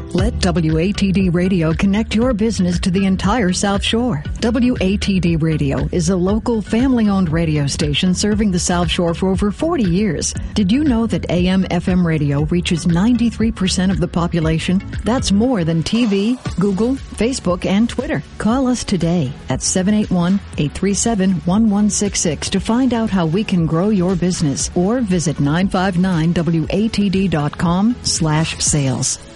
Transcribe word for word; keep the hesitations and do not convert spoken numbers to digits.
Let W A T D Radio connect your business to the entire South Shore. W A T D Radio is a local family-owned radio station serving the South Shore for over forty years. Did you know that A M F M radio reaches ninety-three percent of the population? That's more than T V, Google, Facebook, and Twitter. Call us today at seven eight one, eight three seven, one one six six to find out how we can grow your business, or visit nine five nine W A T D dot com slash sales.